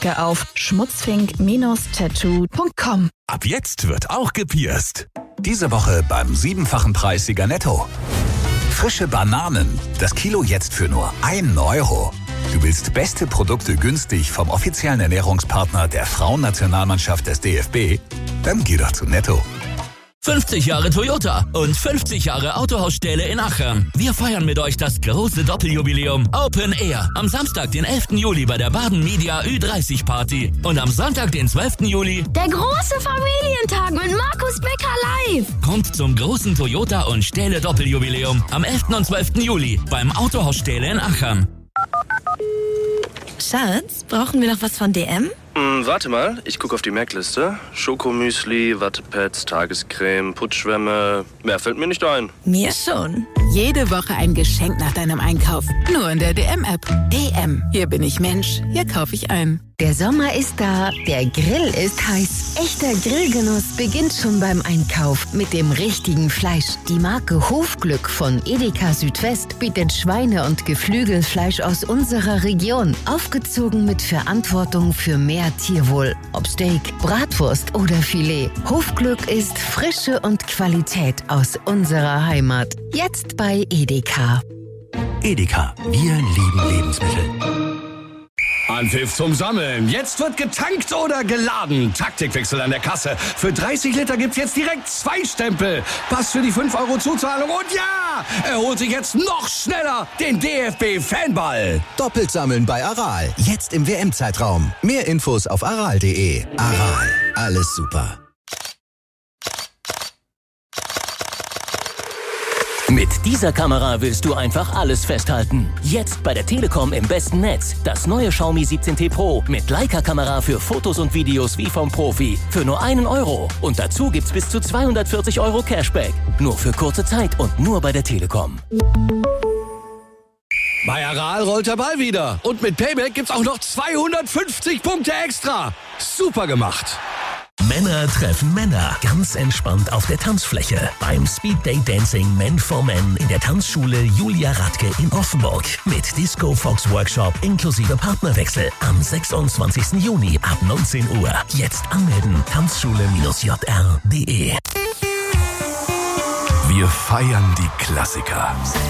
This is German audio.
Klicke auf schmutzfink-tattoo.com. Ab jetzt wird auch gepierst. Diese Woche beim 7-fachen Preissieger Netto. Frische Bananen. Das Kilo jetzt für nur 1 Euro. Du willst beste Produkte günstig vom offiziellen Ernährungspartner der Frauennationalmannschaft des DFB? Dann geh doch zu Netto. 50 Jahre Toyota und 50 Jahre Autohausstähle in Aachen. Wir feiern mit euch das große Doppeljubiläum Open Air. Am Samstag, den 11. Juli bei der Baden Media Ü30 Party. Und am Sonntag, den 12. Juli, der große Familientag mit Markus Becker live. Kommt zum großen Toyota und Stähle Doppeljubiläum am 11. und 12. Juli beim Autohausstähle in Aachen. Schatz, brauchen wir noch was von DM? Warte mal, ich gucke auf die Merkliste. Schokomüsli, Wattepads, Tagescreme, Putzschwämme. Mehr fällt mir nicht ein. Mir schon. Jede Woche ein Geschenk nach deinem Einkauf. Nur in der DM-App. DM. Hier bin ich Mensch. Hier kaufe ich ein. Der Sommer ist da, der Grill ist heiß. Echter Grillgenuss beginnt schon beim Einkauf mit dem richtigen Fleisch. Die Marke Hofglück von Edeka Südwest bietet Schweine- und Geflügelfleisch aus unserer Region. Aufgezogen mit Verantwortung für mehr Tierwohl. Ob Steak, Bratwurst oder Filet. Hofglück ist Frische und Qualität aus unserer Heimat. Jetzt bei Edeka. Edeka, wir lieben Lebensmittel. Anpfiff zum Sammeln. Jetzt wird getankt oder geladen. Taktikwechsel an der Kasse. Für 30 Liter gibt's jetzt direkt 2 Stempel. Pass für die 5 Euro Zuzahlung. Und ja, er holt sich jetzt noch schneller den DFB-Fanball. Doppelt sammeln bei Aral. Jetzt im WM-Zeitraum. Mehr Infos auf aral.de. Aral, alles super. Mit dieser Kamera willst du einfach alles festhalten. Jetzt bei der Telekom im besten Netz. Das neue Xiaomi 17T Pro mit Leica-Kamera für Fotos und Videos wie vom Profi. Für nur 1 Euro. Und dazu gibt's bis zu 240 Euro Cashback. Nur für kurze Zeit und nur bei der Telekom. Bei Aral rollt der Ball wieder. Und mit Payback gibt's auch noch 250 Punkte extra. Super gemacht. Männer treffen Männer. Ganz entspannt auf der Tanzfläche. Beim Speed Date Dancing Men for Men in der Tanzschule Julia Radke in Offenburg. Mit Disco Fox Workshop inklusive Partnerwechsel am 26. Juni ab 19 Uhr. Jetzt anmelden. Tanzschule-jr.de. Wir feiern die Klassiker.